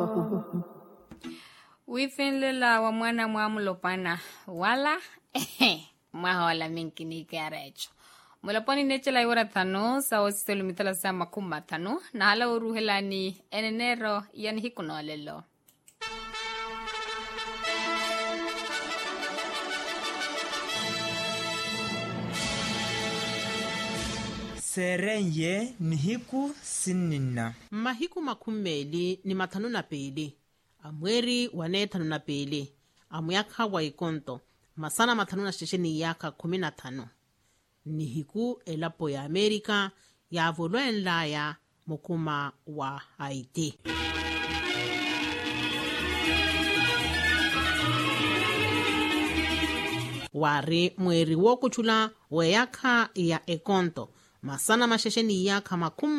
Wifinlela wa mwana mwamulopana wala mwahola minkinike arecho muloponi nechela iwara thano sawo siselu mitala sa makuma thano na hala uruhelani enenero yani hikunolelo Serenye nihiku sinina. Mahiku makumeli ni matano na pili. Amweri wane tano na pili. Amuyaka wa ikonto. Masana matano na shesheni yaka 15. Nihiku elapo ya Amerika ya avulwa nlaya mukuma wa Haiti. Wari mweri wokuchula weyaka ya ekonto. Masana mashesheni yaka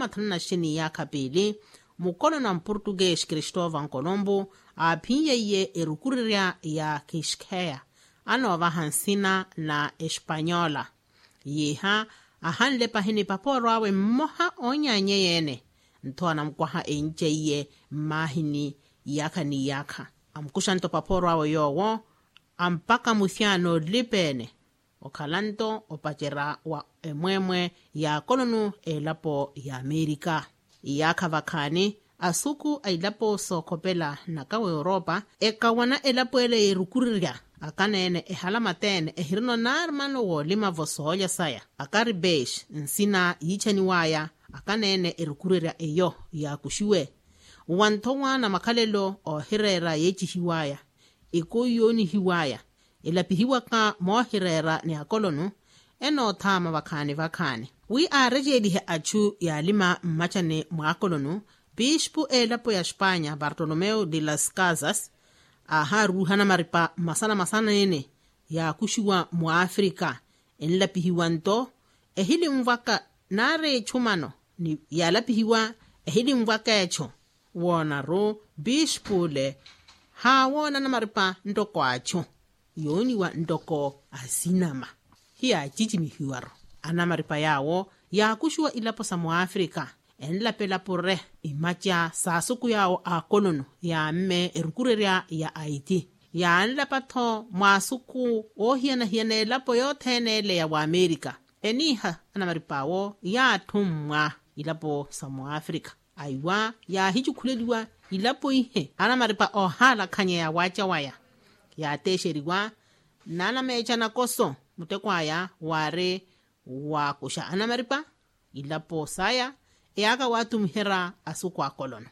15 pili, mukono na Mportuguês Cristóvão Colombo aphinyeye erukuriria ya Quisqueya, anova hansina na Espanyola. Yeha ahanle pahini paporo awe mmoha onyanye yene, ntoa mkwaha enjeye mahini yaka ni yaka. Amkusha nto paporo awe yowo, ampaka muthiano lipene. Okalanto opachera wa emwemwe ya kolonu elapo ya Amerika. Iyaka vakani asuku ailapo sokopela na kawe Europa ekawana elapo ele irukuriria akanene ehalamatene ehirino na hermano wo lima vosohoya saya akari besh nsina yichani waya akanene irukuriria eyo ya kushiwe wantowa na makalelo o hirera yechi hiwaya ikoyoni hiwaya ilapihiwa ka mohirera ni akolonu eno thama vakani wi arejelihe achu ya lima mmachane mwakolonu bishpu elapo ya Espanya Bartolomeu de las Casas aharuhana maripa masana nene ya kushiwa mwa Afrika enlapihiwa nto ehili mvaka nare chumano ni ya lapihiwa ehili mvaka echo wona ro bishpu le hawona na maripa ndoko acho yoni wa ndoko asinama hiya chichimi hiwaro anamaripa yawo ya kushua ilapo sa Afrika enlapela pore imacha sasuku yawo akolonu ya mme erukuriria ya Haiti ya anlapatho mwasuku hiena elapo yothene ya wa Amerika eniha anamaripa wo ya thumwa ilapo sa Afrika aiwa ya hichukuleliwa ilapo ihe anamaripa ohala khanye ya wacha waya ya tesheriwa nana mecha na koso mutekwaya ware wa kusha anamaripa ilapo saya eaka watu mhera asuku akolonu.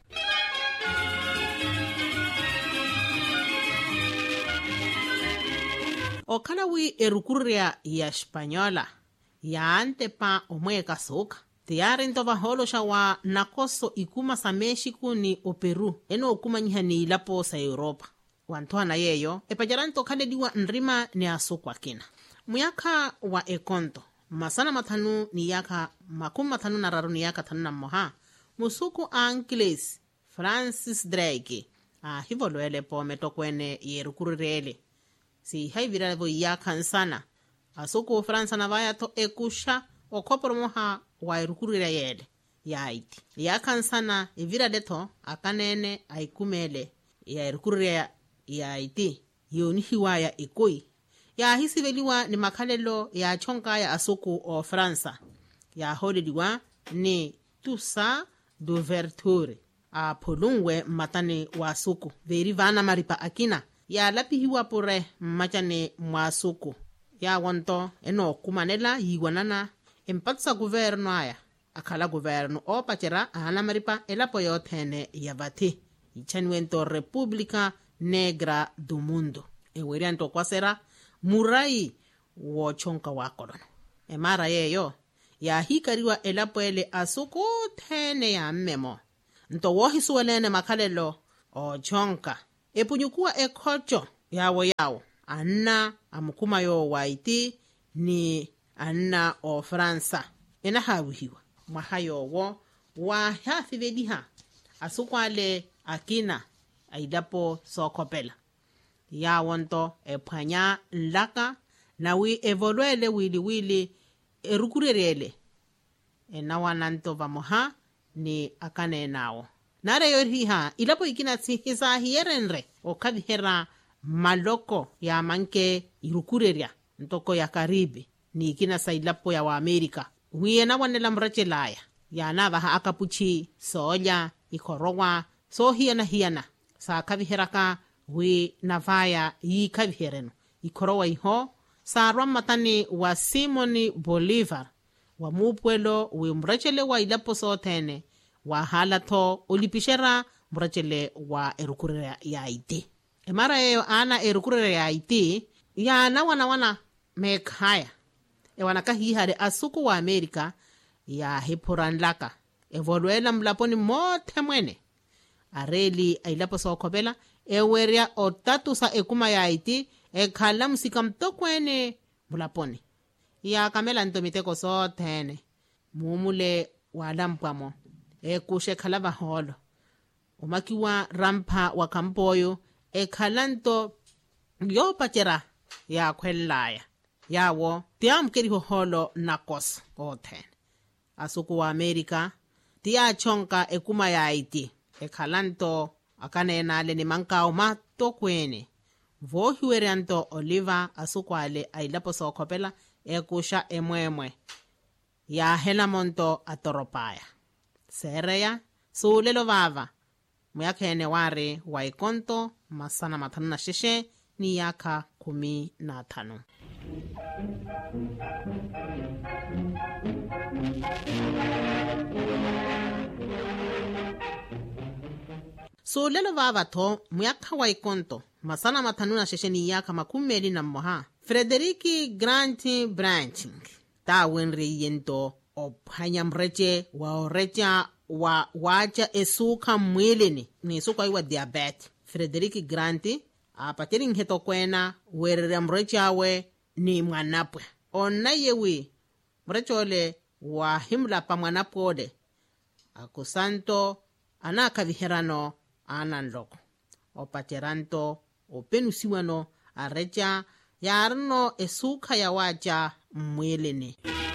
Okalawi erukuriria ya Espanyola ya antepa omweka soka tiyari ntova holosha wa nakoso ikuma sa Mexico ni o Peru eno okuma nyihani ilapo sa Europa wantoha na yeyo epajaranto kalediwa nrima ni asuku akina muyaka wa ekonto masana mathanu ni yaka 50 ni yaka 5 moha musuku Angeles Francis Drake hivoloele po metokwene yerukurirele si haiviravo yaka nsana asuku Fransa na vaya to ekusha okoporo moha wa yerukurire yele ya Haiti yaka nsana ivira deto akanene aikumele ya yerukurire ya Haiti yoni hiwaya ikoi ya hisiveliwa ni makalelo ya chonka ya asuku o Fransa ya holeliwa ni tusa d'ouverture a polungwe matane wa asuku veri vana maripa akina ya lapihiwa pore machane mwa asuku ya wanto eno kumanela yiwanana empatsa guverno aya akala guverno o pachera ana maripa elapo yothene ya vati ichanwento República Negra do Mundo ewerianto kwasera murai wo chonka wa kolonu emara yeyo ya hikariwa elapo ele asuku thene ya mmemo nto wohisuwelene makalelo o chonka epunyukua ekhocho yawo anna amukuma yo wa Haiti ni anna o Fransa ena hawihiwa mwahayo wo wa hafivediha asuku ale akina aidapo sokopela ya wonto ephwanya nlaka na wi evolwele wili erukurerele enawananto vamoha ni akane nawo nare yoriha ilapo ikina tsihisa hierenre o kavihera maloko ya manke irukureria ntoko ya Karibi ni ikina sa ilapo ya wa Amerika wiye na wanela mrachelaya ya navaha akapuchi soja ikorowa so hiana sa kaviheraka wi navaya yi kavihereno ikorowa iho sa ramatani wa Simoni Bolivar wa mupuelo wi mrachele wa ilapo sotene wa halato olipishera mrachele wa erukurere ya Haiti. Emara eyo ana erukurere ya Haiti ya na wana mekhaya ewanaka hihare asuku wa Amerika ya hipuranlaka evoluela mlaponi mote mwene areli ailapo sokobela eweria otatu sa ekuma ya Haiti ekhala musika mtokwene mlaponi ya kamela ntomiteko sotene mumule wala mpamo ekushe khala vaholo umakiwa rampa wa kampoyo ekhala nto yopachera ya khwelaya yawo tiamkeri holo nakos otene asuku wa Amerika tia chonka ekuma ya Haiti ekhalanto akanena le ni mankao matokwene vohiweranto Oliva asukwale ailapo sokopela ekusha emwemwe ya helamonto atoropaya sereya sulelo vava muyakhene ware wa Ekonto masana 56 ni yaka 15. Sulelo vava to muyakha wa Ekonto masana 56 ni yaka 11 Frederiki Grant Branching ta wenri yento ophanya mreche wa orecha wa wacha esuka mwilini ni suka iwa diabetes. Frederiki Grant apatiri ngeto kwena werere mrecha we ni mwanapwe onna yewi mrechole wa himla pa mwanapode akusanto anakaviherano ananloko opateranto openusiwano arecha yarno esuka ya wacha mwilini.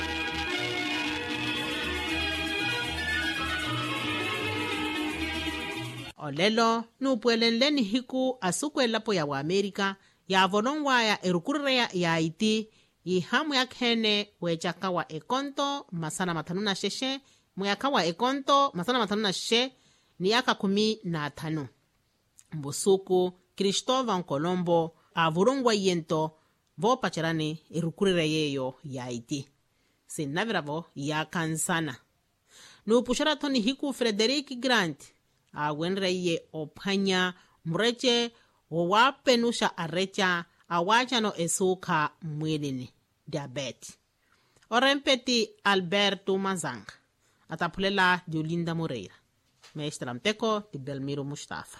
Olelo nupuelenleni hiku asukwelapo ya wa Amerika ya volongwa ya erukurere ya Haiti ihamu ya khene wechaka wa Ekonto masana 56 muyaka wa Ekonto masana 56 ni yaka 15 mbusuku Cristóvão Colombo avulongwa yento vopacharani erukurere yeyo ya Haiti sinaviravo ya kansana nupushara toni hiku Frederick Grant awenreye ophanya mreche wapenusha arecha awachano esuka mwilini diabetes orempeti Alberto Mazanga atapulela Diolinda Moreira Mestra Mteko Tidelmiro Mustafa.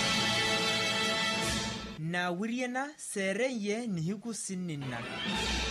na wiriena sereye ni hiku sinina